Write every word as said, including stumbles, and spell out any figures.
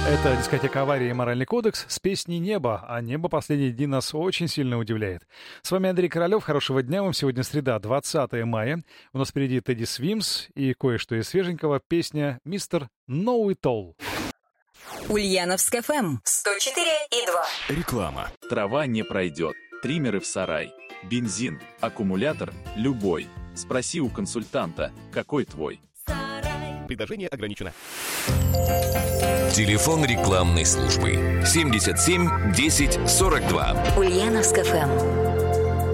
Это дискотека «Авария» и «Моральный кодекс» с песней «Небо». А небо последние дни нас очень сильно удивляет. С вами Андрей Королёв. Хорошего дня вам. Сегодня среда, двадцатое мая. У нас впереди Тедди Свимс и кое-что из свеженького. Песня «Мистер Know It All». Ульяновск эф эм сто четыре и два. Реклама. Трава не пройдет. Триммеры в сарай. Бензин. Аккумулятор. Любой. Спроси у консультанта, какой твой. Предложение ограничено. Телефон рекламной службы семьдесят семь десять сорок два. Ульяновск эф эм.